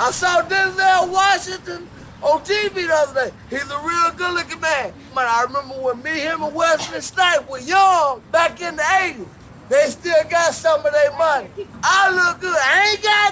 I saw Denzel Washington on TV the other day. He's a real good-looking man. Man, I remember when me, him, and Wesley Snipes were young back in the 80s. They still got some of their money. I look good. I ain't got